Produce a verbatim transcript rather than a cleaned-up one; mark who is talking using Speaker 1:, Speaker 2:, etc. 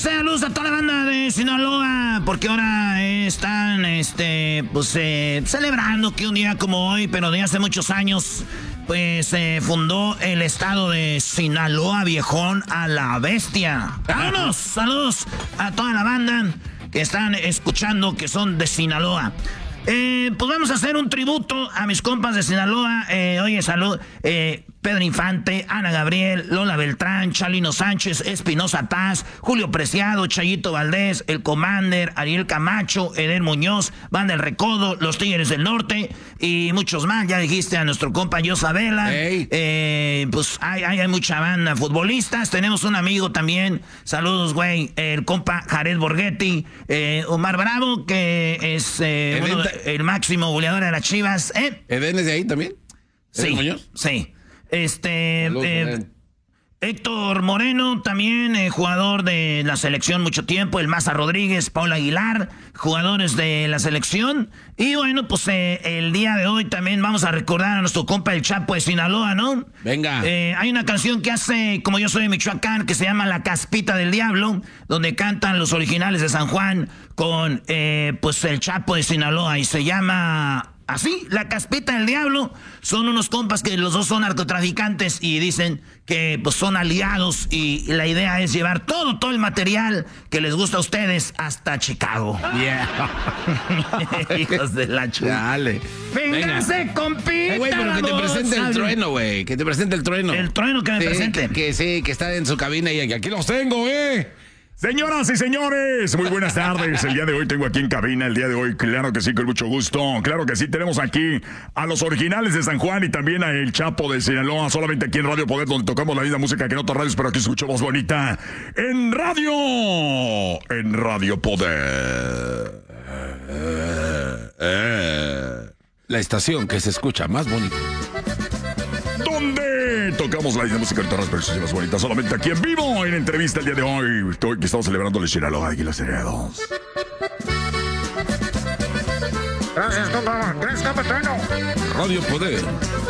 Speaker 1: saludos a toda la banda de Sinaloa, porque ahora están, este, pues, eh, celebrando que un día como hoy, pero de hace muchos años, pues, se eh, fundó el estado de Sinaloa, viejón a la bestia. ¡Vámonos! Saludos a toda la banda que están escuchando, que son de Sinaloa. Eh, pues vamos a hacer un tributo a mis compas de Sinaloa. Eh, oye, salud. Eh, Pedro Infante, Ana Gabriel, Lola Beltrán, Chalino Sánchez, Espinosa Paz, Julio Preciado, Chayito Valdés, El Commander, Ariel Camacho, Eder Muñoz, Banda El Recodo, Los Tigres del Norte y muchos más. Ya dijiste a nuestro compa Yosabela. Hey. Eh, pues hay, hay, hay mucha banda. Futbolistas, tenemos un amigo también. Saludos, güey. El compa Jared Borghetti, eh, Omar Bravo, que es eh, uno de, el máximo goleador de las Chivas. ¿Eh?
Speaker 2: ¿Eden es de ahí también?
Speaker 1: Sí, Muñoz? Sí. Este, Salud, eh, Héctor Moreno, también eh, jugador de la selección mucho tiempo, el Maza Rodríguez, Paula Aguilar, jugadores de la selección. Y bueno, pues eh, el día de hoy también vamos a recordar a nuestro compa el Chapo de Sinaloa, ¿no?
Speaker 2: Venga.
Speaker 1: Eh, hay una canción que hace, como yo soy de Michoacán, que se llama La Caspita del Diablo, donde cantan los originales de San Juan con, eh, pues, el Chapo de Sinaloa, y se llama... Así, La Caspita del Diablo. Son unos compas que los dos son narcotraficantes y dicen que pues son aliados, y la idea es llevar todo, todo el material que les gusta a ustedes hasta Chicago.
Speaker 2: Yeah.
Speaker 1: Hijos de la chupa.
Speaker 2: Dale.
Speaker 1: Vénganse, compita.
Speaker 2: Hey, güey, pero que te presente el trueno, güey. Que te presente el trueno.
Speaker 1: El trueno que me
Speaker 2: sí,
Speaker 1: presente.
Speaker 2: Que, que sí, que está en su cabina y aquí los tengo, eh.
Speaker 3: Señoras y señores, muy buenas tardes. El día de hoy tengo aquí en cabina, el día de hoy, claro que sí, con mucho gusto. Claro que sí, tenemos aquí a los originales de San Juan y también a El Chapo de Sinaloa, solamente aquí en Radio Poder, donde tocamos la misma música que en otras radios, pero aquí escuchamos bonita. En radio, en Radio Poder.
Speaker 2: La estación que se escucha más bonita.
Speaker 3: ¿Dónde tocamos la misma música en todas las versiones más bonitas? Solamente aquí en vivo, en entrevista el día de hoy. Estoy, que estamos celebrando el Sinaloa y los heredos.
Speaker 4: Gracias, compa. Gracias, compa Trueno.
Speaker 2: Radio Poder.